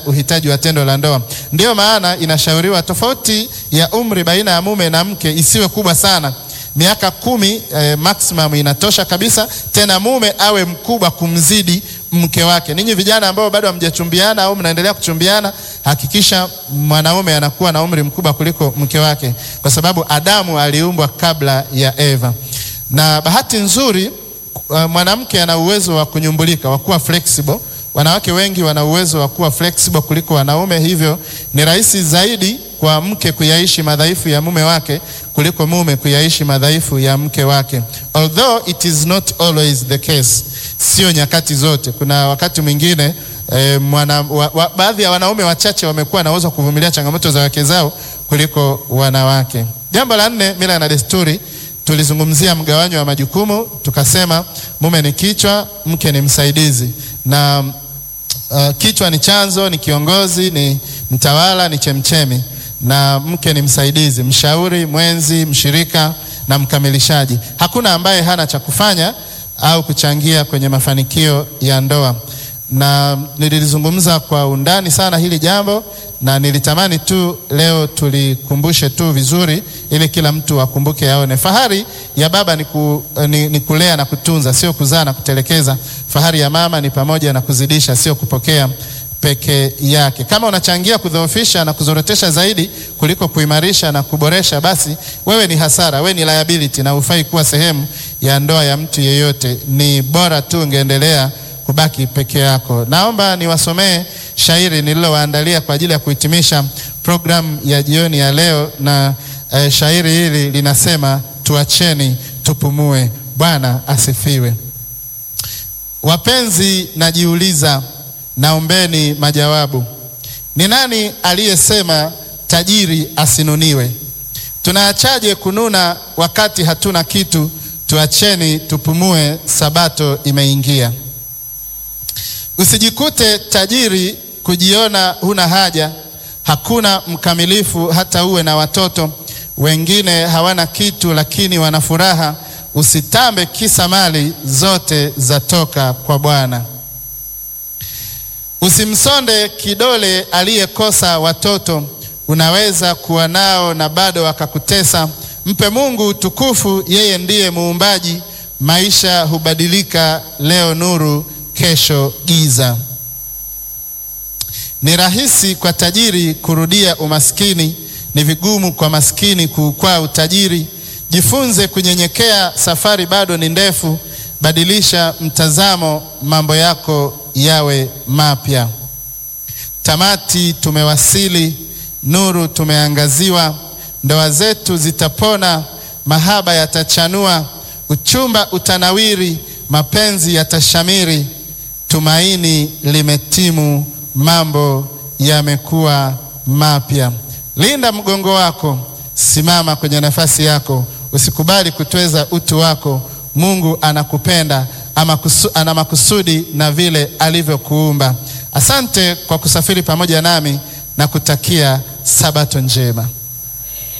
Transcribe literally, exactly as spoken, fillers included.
uhitaji wa tendo la ndoa. Ndiyo maana inashauriwa tofauti ya umri baina ya mume na mke isiwe kubwa sana. Miaka kumi eh, maximum inatosha kabisa, tena mume awe mkubwa kumzidi mke wake. Ninyi vijana ambao bado hamjachumbiana au mnaendelea kuchumbiana, hakikisha mwanaume anakuwa na umri mkubwa kuliko mke wake, kwa sababu Adamu aliumbwa kabla ya Eva. Na bahati nzuri uh, mwanamke ana uwezo wa kunyumbulika, wa kuwa flexible. Wanawake wengi wana uwezo wa kuwa flexible kuliko wanaume, hivyo ni rahisi zaidi kwa mke kuyaishi madhaifu ya mume wake kuliko mume kuyaishi madhaifu ya mke wake. Although it is not always the case. Sio nyakati zote. Kuna wakati mwingine eh, mwana, wa, wa, baadhi ya wanaume wachache wamekuwa na uwezo wa kuvumilia changamoto za wake zao kuliko wanawake. Jambo la nne, mila na desturi. Tulizungumzia mgawanyo wa majukumu, tukasema mume ni kichwa, mke ni msaidizi. Na uh, kichwa ni chanzo, ni kiongozi, ni mtawala, ni chemchemi, na mke ni msaidizi, mshauri, mwenzi, mshirika na mkamilishaji. Hakuna ambaye hana cha kufanya au kuchangia kwenye mafanikio ya ndoa. Na nilizungumza kwa undani sana hili jambo, na nilitamani tu leo tulikumbushe tu vizuri ili kila mtu akumbuke aone. Fahari ya baba ni, ku, ni, ni kulea na kutunza, sio kuzaa na kutelekeza. Fahari ya mama ni pamoja na kuzidisha, sio kupokea peke yake. Kama unachangia kudhoofisha na kuzorotesha zaidi kuliko kuimarisha na kuboresha, basi wewe ni hasara, wewe ni liability na hufai kuwa sehemu ya ndoa ya mtu yeyote. Ni bora tu ungeendelea kubaki peke yako. Naomba niwasomee shairi nililowaandalia kwa ajili ya kuhitimisha program ya jioni ya leo, na eh, shairi hili linasema: tuacheni tupumue. Bwana asifiwe. Wapenzi, najiuliza, naombeni majawabu. Ni nani aliyesema tajiri asinuniwe? Tunaachaje kununa wakati hatuna kitu? Tuacheni tupumue, sabato imeingia. Usijikute tajiri kujiona huna haja. Hakuna mkamilifu hata uwe na watoto. Wengine hawana kitu lakini wana furaha. Usitambe kisa mali, zote zatoka kwa Bwana. Usimsonde kidole aliyekosa watoto. Unaweza kuwa nao na bado akakutesa. Mpe Mungu utukufu, yeye ndiye muumbaji. Maisha hubadilika, leo nuru, kesho giza. Ni rahisi kwa tajiri kurudia umaskini, ni vigumu kwa maskini kuukwaa utajiri. Jifunze kunyenyekea, safari bado ni ndefu. Badilisha mtazamo, mambo yako yawe mapya. Tamati tumewasili, nuru tumeangaziwa. Ndoa zetu zitapona, mahaba yatachanua. Uchumba utanawiri, mapenzi yatashamiri. Tumaini limetimu, mambo yamekuwa mapya. Linda mgongo wako, simama kwenye nafasi yako. Usikubali kutweza utu wako. Mungu anakupenda, ama kusu, ana makusudi na vile alivyokuumba. Asante kwa kusafiri pamoja nami, na kutakia sabato njema.